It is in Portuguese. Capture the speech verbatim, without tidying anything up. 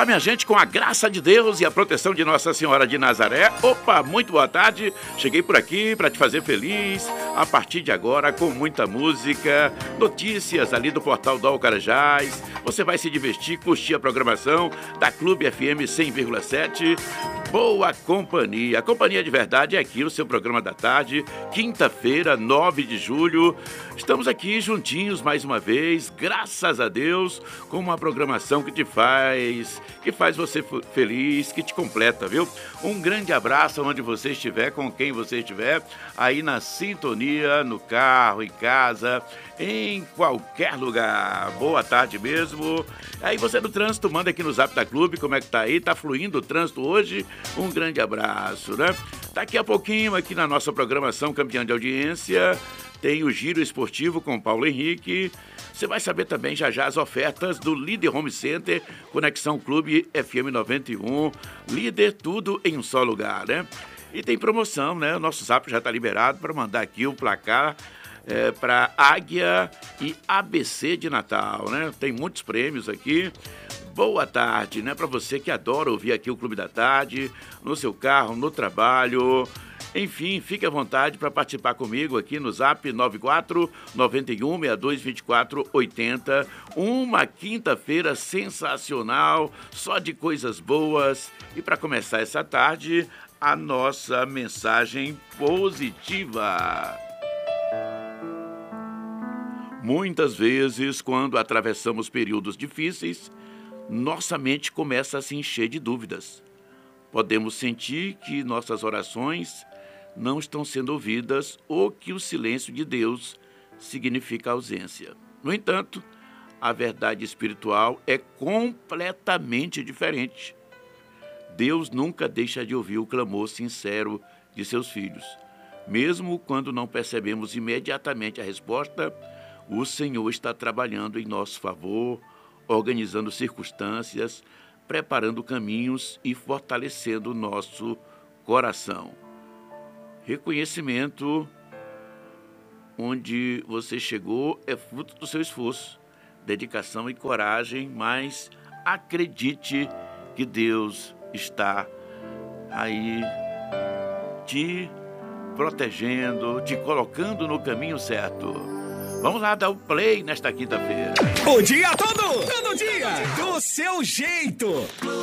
Olá, minha gente, com a graça de Deus e a proteção de Nossa Senhora de Nazaré. Opa, muito boa tarde. Cheguei por aqui para te fazer feliz. A partir de agora, com muita música, notícias ali do portal do Alcarajás. Você vai se divertir, curtir a programação da Clube F M cem vírgula sete. Boa companhia. A companhia de verdade é aqui, o seu programa da tarde, quinta-feira, nove de julho. Estamos aqui juntinhos mais uma vez, graças a Deus, com uma programação que te faz, que faz você feliz, que te completa, viu? Um grande abraço onde você estiver, com quem você estiver, aí na sintonia, no carro, em casa, em qualquer lugar. Boa tarde mesmo. Aí você do trânsito, manda aqui no Zap da Clube, como é que tá aí? Tá fluindo o trânsito hoje? Um grande abraço, né? Daqui a pouquinho, aqui na nossa programação Campeã de Audiência, tem o Giro Esportivo com Paulo Henrique. Você vai saber também já já as ofertas do Líder Home Center, Conexão Clube F M noventa e um. Líder, tudo em um só lugar, né? E tem promoção, né? O nosso Zap já está liberado para mandar aqui o placar é, para Águia e A B C de Natal, né? Tem muitos prêmios aqui. Boa tarde, né? Para você que adora ouvir aqui o Clube da Tarde, no seu carro, no trabalho. Enfim, fique à vontade para participar comigo aqui no Zap nove quatro nove um seis dois dois quatro oito zero. Uma quinta-feira sensacional, só de coisas boas. E para começar essa tarde, a nossa mensagem positiva. Muitas vezes, quando atravessamos períodos difíceis, nossa mente começa a se encher de dúvidas. Podemos sentir que nossas orações não estão sendo ouvidas ou que o silêncio de Deus significa ausência. No entanto, a verdade espiritual é completamente diferente. Deus nunca deixa de ouvir o clamor sincero de seus filhos. Mesmo quando não percebemos imediatamente a resposta, o Senhor está trabalhando em nosso favor, organizando circunstâncias, preparando caminhos e fortalecendo o nosso coração. Reconhecimento onde você chegou é fruto do seu esforço, dedicação e coragem, mas acredite que Deus está aí te protegendo, te colocando no caminho certo. Vamos lá dar o play nesta quinta-feira. O dia todo, todo dia, do seu jeito.